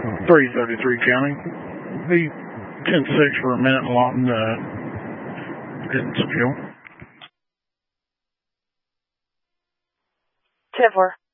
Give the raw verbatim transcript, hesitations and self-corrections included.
three thirty-three County. Be ten six for a minute along the getting some fuel. ten four.